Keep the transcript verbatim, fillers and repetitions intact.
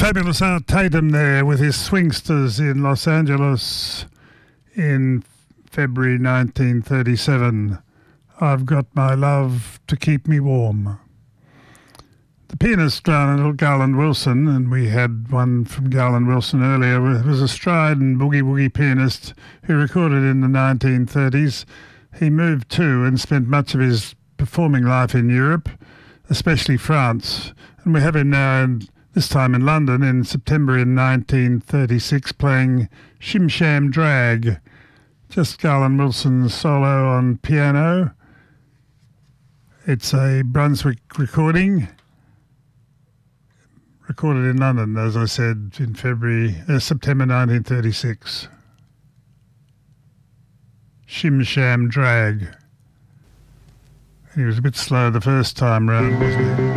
Fabulous Art Tatum there with his Swingsters in Los Angeles in February nineteen thirty-seven. I've got my love to keep me warm. The pianist Garland Wilson, and we had one from Garland Wilson earlier, was a stride and boogie-woogie pianist who recorded in the nineteen thirties. He moved to and spent much of his performing life in Europe, especially France, and we have him now in this time in London in September in nineteen thirty-six, playing Shim Sham Drag. Just Garland Wilson's solo on piano. It's a Brunswick recording, recorded in London, as I said, in February, uh, September nineteen thirty-six. Shim Sham Drag. He was a bit slow the first time round, wasn't he?